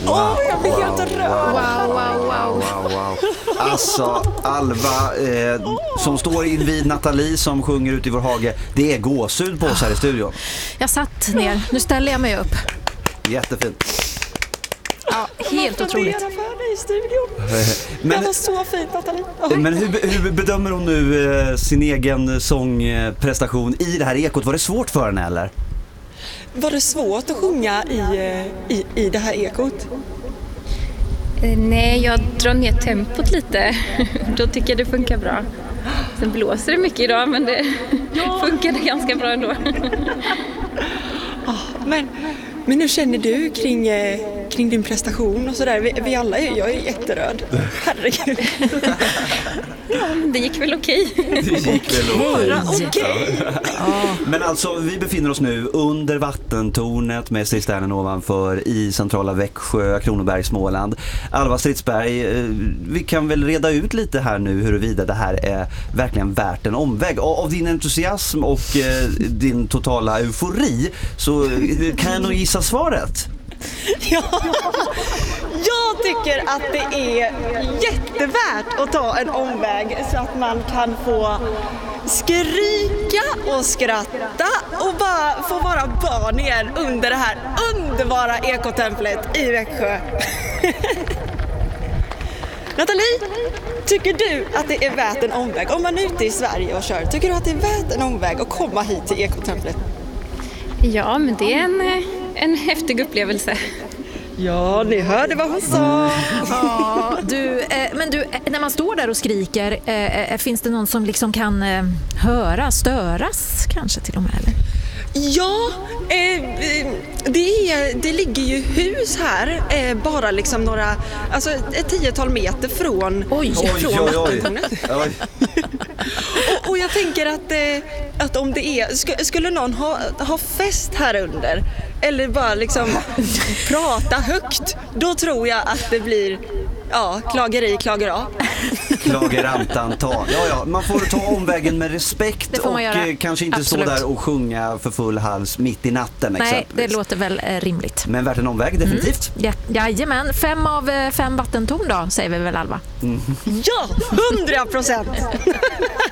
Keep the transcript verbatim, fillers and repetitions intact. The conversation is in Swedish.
Åh, wow, oh, jag blir helt rörd. Wow, wow, wow. wow, wow. Alltså, Alva eh, som står invid Nathalie som sjunger ut i vår hage. Det är gåshud på oss här i studion. Jag satt ner. Nu ställer jag mig upp. Jättefint. Ja, helt otroligt. För dig i studion. Men, det var så fint, Nathalie. Oh. Men hur, hur bedömer hon nu eh, sin egen sångprestation i det här ekot? Var det svårt för henne eller? Var det svårt att sjunga i, i, i det här ekot? Nej, jag drar ner tempot lite. Då tycker jag det funkar bra. Sen blåser det mycket idag, men det ja. funkade ganska bra ändå. Oh, men, men hur känner du kring, kring din prestation och sådär? Vi, vi alla är, jag är jätteröd. Herregud. Ja, det gick väl okej. Det gick väl okej. okej. Ja. Men alltså, vi befinner oss nu under vattentornet med cisternen ovanför i centrala Växjö, Kronoberg, Småland. Alva Stridsberg, vi kan väl reda ut lite här nu huruvida det här är verkligen värt en omväg. Av din entusiasm och din totala eufori så kan jag nog gissa svaret. Ja, jag tycker att det är jättevärt att ta en omväg så att man kan få skrika och skratta och bara få vara barn igen under det här underbara ekotemplet i Växjö. Nathalie, tycker du att det är värt en omväg? Om man är ute i Sverige och kör, tycker du att det är värt en omväg att komma hit till ekotemplet? Ja, men det är en, en häftig upplevelse. Ja, ni hörde vad hon sa. Ja, du, eh, men du, när man står där och skriker, eh, finns det någon som liksom kan eh, höra, störas kanske till och med? Eller? Ja, eh, det, är, det ligger ju hus här, eh, bara liksom några, alltså ett tiotal meter från, oj, från oj, vattentornet. Oj. och, och jag tänker att, eh, att om det är, sk- skulle någon ha, ha fest här under eller bara liksom prata högt, då tror jag att det blir ja, klageri, klagera. Klagerantan ta. Ja, ja, man får ta omvägen med respekt och göra. Kanske inte Absolut. stå där och sjunga för full hals mitt i natten. Nej, exempelvis. det låter väl eh, rimligt. Men värt en omväg, definitivt. Mm. Ja, jajamän, fem av eh, fem vattentorn då, säger vi väl Alva? Mm. Ja, hundra procent!